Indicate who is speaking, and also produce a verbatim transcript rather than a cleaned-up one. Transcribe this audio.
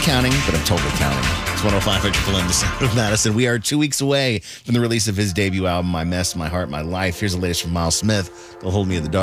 Speaker 1: counting, but I'm totally counting. It's one oh five Triple M, the sound of Madison. We are two weeks away from the release of his debut album, My Mess, My Heart, My Life. Here's the latest from Miles Smith. They'll hold me at the dark.